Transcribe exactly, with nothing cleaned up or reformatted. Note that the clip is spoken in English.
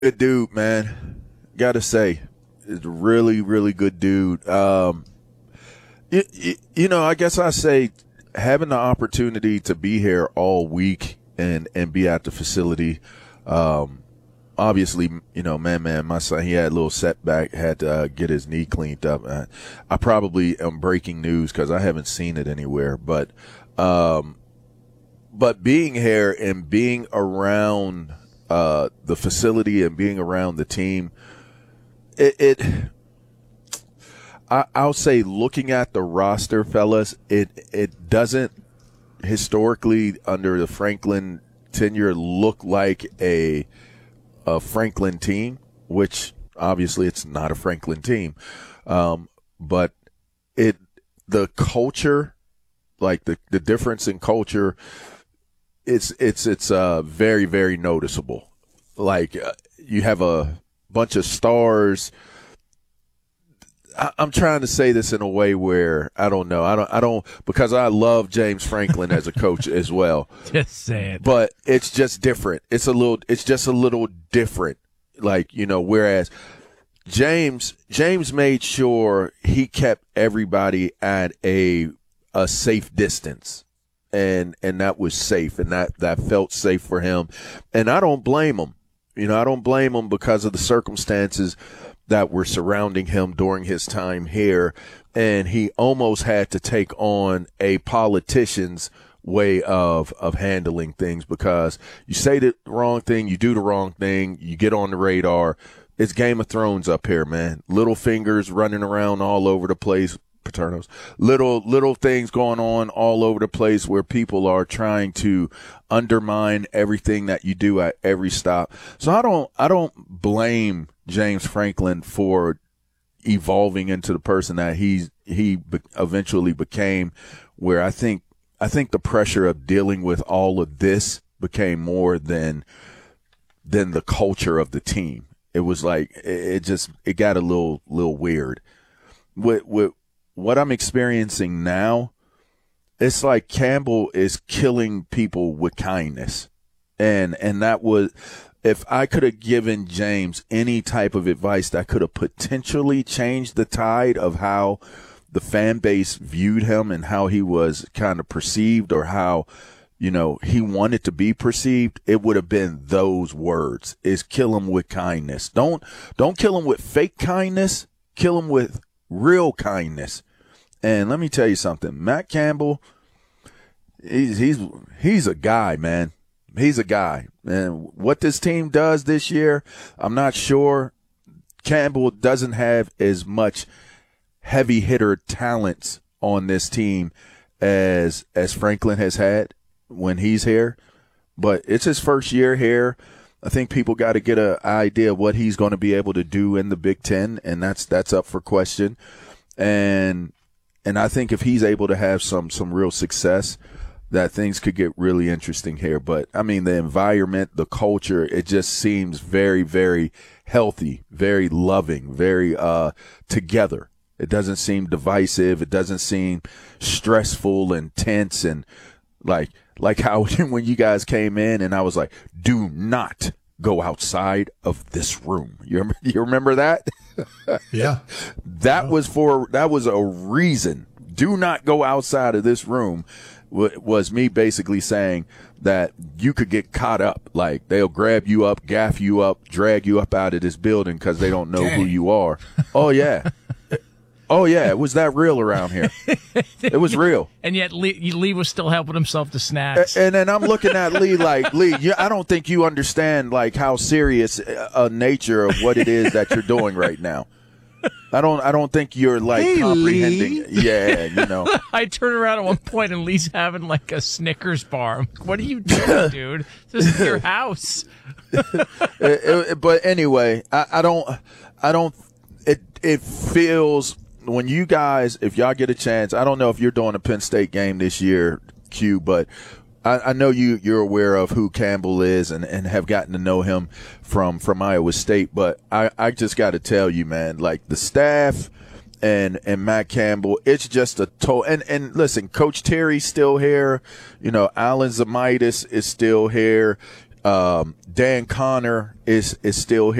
Good dude, man. Gotta say, it's a really, really good dude. Um, you, you, you know, I guess I say having the opportunity to be here all week and, and be at the facility. Um, obviously, you know, man, man, my son, he had a little setback, had to uh, get his knee cleaned up. I, I probably am breaking news because I haven't seen it anywhere, but, um, but being here and being around Uh, the facility and being around the team, it, it I, I'll say looking at the roster, fellas, it, it doesn't historically under the Franklin tenure look like a, a Franklin team, which obviously it's not a Franklin team. Um, but it, the culture, like the, the difference in culture, It's it's it's uh very very noticeable. Like uh, you have a bunch of stars. I, I'm trying to say this in a way where I don't know. I don't I don't because I love James Franklin as a coach as well. Just saying. But it's just different. It's a little. It's just a little different. Like you know, whereas James James made sure he kept everybody at a a safe distance. And, and that was safe and that, that felt safe for him. And I don't blame him. You know, I don't blame him because of the circumstances that were surrounding him during his time here. And he almost had to take on a politician's way of, of handling things because you say the wrong thing, you do the wrong thing, you get on the radar. It's Game of Thrones up here, man. Little fingers running around all over the place. Paternos, little little things going on all over the place where people are trying to undermine everything that you do at every stop. So I don't I don't blame James Franklin for evolving into the person that he's he be- eventually became. Where I think I think the pressure of dealing with all of this became more than than the culture of the team. It was like it, it just it got a little little weird. With with what I'm experiencing now, it's like Campbell is killing people with kindness. And, and that was, if I could have given James any type of advice that could have potentially changed the tide of how the fan base viewed him and how he was kind of perceived or how, you know, he wanted to be perceived, it would have been those words is kill him with kindness. Don't, don't kill him with fake kindness. Kill him with real kindness. And let me tell you something, Matt Campbell, he's, he's, he's a guy, man. He's a guy. And what this team does this year, I'm not sure. Campbell doesn't have as much heavy hitter talents on this team as, as Franklin has had when he's here, but it's his first year here. I think people got to get an idea of what he's going to be able to do in the Big Ten, and that's that's up for question. And and I think if he's able to have some some real success, that things could get really interesting here. But, I mean, the environment, the culture, it just seems very, very healthy, very loving, very uh, together. It doesn't seem divisive. It doesn't seem stressful and tense and like – like how when you guys came in and I was like, do not go outside of this room. You remember, you remember that? Yeah. That was for, that was a reason. Do not go outside of this room was me basically saying that you could get caught up. Like they'll grab you up, gaff you up, drag you up out of this building because they don't know Dang. who you are. Oh, yeah. Oh, yeah, it was that real around here. It was real. And yet Lee, Lee was still helping himself to snacks. And, and then I'm looking at Lee like, Lee, you, I don't think you understand like how serious a nature of what it is that you're doing right now. I don't I don't think you're like hey, comprehending. Lee. Yeah, you know. I turn around at one point and Lee's having like a Snickers bar. I'm like, what are you doing, dude? This is your house. it, it, but anyway, I, I don't I don't it it feels when you guys, if y'all get a chance, I don't know if you're doing a Penn State game this year, Q, but I, I know you, you're aware of who Campbell is and, and have gotten to know him from, from Iowa State. But I, I just got to tell you, man, like the staff and, and Matt Campbell, it's just a total. And, and listen, Coach Terry's still here. You know, Alan Zamitis is still here. Um, Dan Connor is is still here.